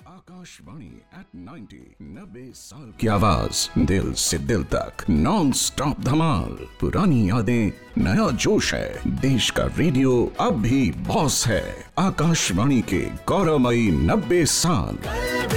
Akashvani eight 90 90 साल की आवाज, दिल से दिल तक नॉन स्टॉप धमाल। पुरानी यादें, नया जोश है। देश का रेडियो अब भी बॉस है। आकाशवाणी के गौरवमयी 90 साल।